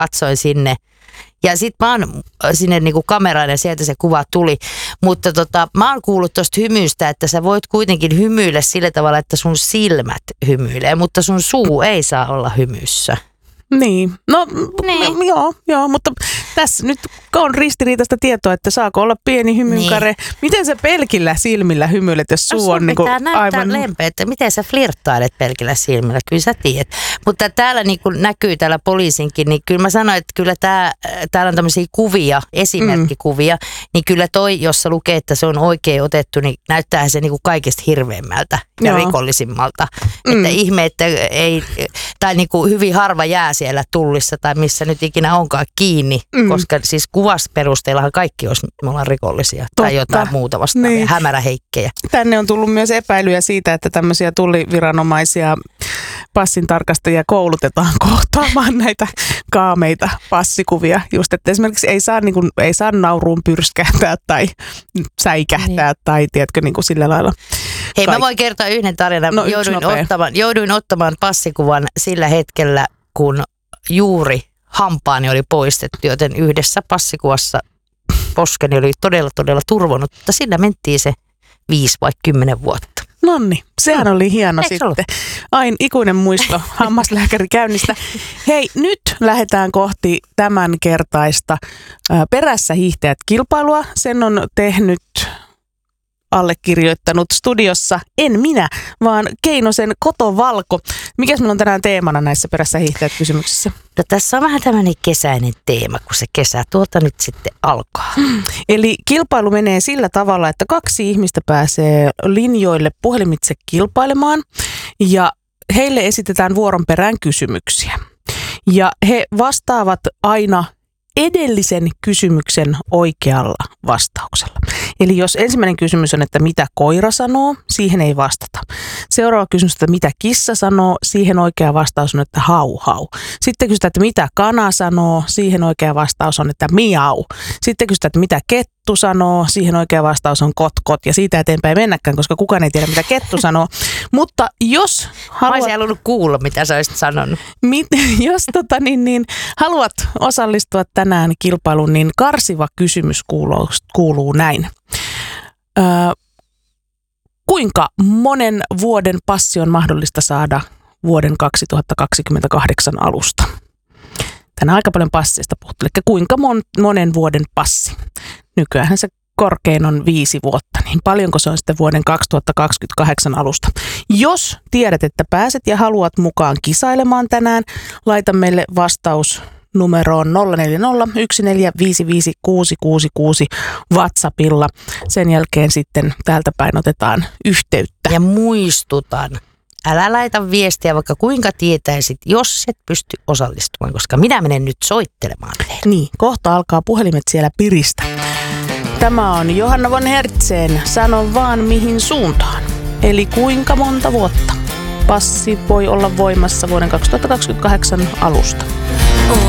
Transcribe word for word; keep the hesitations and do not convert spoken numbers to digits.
katsoin sinne. Ja sit mä oon sinne niinku kameraan ja sieltä se kuva tuli. Mutta tota, mä oon kuullut tosta hymystä, että sä voit kuitenkin hymyillä sillä tavalla, että sun silmät hymyilee, mutta sun suu ei saa olla hymyssä. Niin, no Niin. m- joo, joo, mutta tässä nyt on ristiriitaista tietoa, että saako olla pieni hymynkare. Niin. Miten sä pelkillä silmillä hymyilet, jos suu no, on niinku pitää näyttää aivan lempeä, että miten sä flirttailet pelkillä silmillä, kyllä sä tiedät. Mutta täällä niin kuin näkyy täällä poliisinkin, niin kyllä mä sanoin, että kyllä tää, täällä on tämmöisiä kuvia, esimerkkikuvia, mm. niin kyllä toi, jossa lukee, että se on oikein otettu, niin näyttää se niin kuin kaikista hirveimmältä ja Joo. rikollisimmalta. Mm. Että ihme, että ei, tai niin kuin hyvin harva jää siellä tullissa tai missä nyt ikinä onkaan kiinni, mm. koska siis kuvasperusteellahan kaikki olisi, me ollaan rikollisia Totta. tai jotain muuta vastaavia, niin. hämäräheikkejä. Tänne on tullut myös epäilyjä siitä, että tämmöisiä tulliviranomaisia passintarkastajia koulutetaan kohtaamaan näitä kaameita passikuvia. Just, että esimerkiksi ei saa, niin kuin, ei saa nauruun pyrskähtää tai säikähtää niin. tai tiedätkö niin kuin sillä lailla. Hei, Kaik- mä voin kertoa yhden tarinan. No, jouduin, ottamaan, jouduin ottamaan passikuvan sillä hetkellä, kun juuri hampaani oli poistettu, joten yhdessä passikuvassa poskeni oli todella, todella turvonnut, mutta sillä mentiin se viisi vai kymmenen vuotta. Nonni, sehän oli hieno Eikö sitten. ollut? Ain ikuinen muisto hammaslääkärikäynnistä. Hei, nyt lähdetään kohti tämän kertaista ää, Perässä hiihtäjät -kilpailua. Sen on tehnyt, allekirjoittanut studiossa, en minä, vaan Keinosen Kotovalko. Mikäs meillä on tänään teemana näissä Perässä hiihtäjät -kysymyksissä? No, tässä on vähän tämmöinen kesäinen teema, kun se kesä tuolta nyt sitten alkaa. Eli kilpailu menee sillä tavalla, että kaksi ihmistä pääsee linjoille puhelimitse kilpailemaan ja heille esitetään vuoron perään kysymyksiä. Ja he vastaavat aina edellisen kysymyksen oikealla vastauksella. Eli jos ensimmäinen kysymys on, että mitä koira sanoo, siihen ei vastata. Seuraava kysymys, että mitä kissa sanoo, siihen oikea vastaus on, että hau hau. Sitten kysytään, että mitä kana sanoo, siihen oikea vastaus on, että miau. Sitten kysytään, että mitä kettu sanoo, siihen oikea vastaus on kot kot. Ja siitä eteenpäin mennäkään, koska kukaan ei tiedä, mitä kettu sanoo. Mutta jos haluat... Mä olisin halunnut kuulla, mitä sä olisit sanonut. Mit, jos tota, niin, niin, haluat osallistua tänään kilpailuun, niin karsiva kysymys kuuluu, kuuluu näin. Öö, kuinka monen vuoden passi on mahdollista saada vuoden kaksituhattakaksikymmentäkahdeksan alusta? Tänään aika paljon passeista puhuttu. Eli kuinka mon, monen vuoden passi? Nykyään se korkein on viisi vuotta, niin paljonko se on sitten vuoden kaksituhattakaksikymmentäkahdeksan alusta? Jos tiedät, että pääset ja haluat mukaan kisailemaan tänään, laita meille vastaus numeroon nolla neljä nolla yksi neljä viisi viisi kuusi kuusi kuusi WhatsAppilla. Sen jälkeen sitten täältä päin otetaan yhteyttä. Ja muistutan, älä laita viestiä vaikka kuinka tietäisit, jos et pysty osallistumaan, koska minä menen nyt soittelemaan teille. Niin, kohta alkaa puhelimet siellä piristä. Tämä on Johanna von Hertzen. Sano vaan mihin suuntaan. Eli kuinka monta vuotta passi voi olla voimassa vuoden kaksituhattakaksikymmentäkahdeksan alusta.